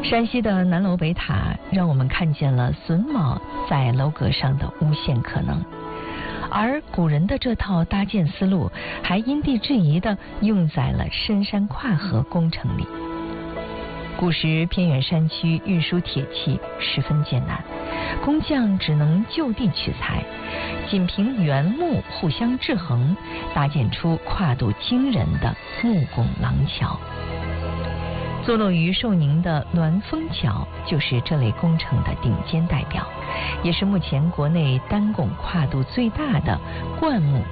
山西的南楼北塔让我们看见了榫卯在楼阁上的无限可能，而古人的这套搭建思路还因地制宜地用在了深山跨河工程里。古时偏远山区运输铁器十分艰难，工匠只能就地取材，仅凭原木互相制衡，搭建出跨度惊人的木拱廊桥。坐落于寿宁的栾峰桥就是这类工程的顶尖代表，也是目前国内单拱跨度最大的灌木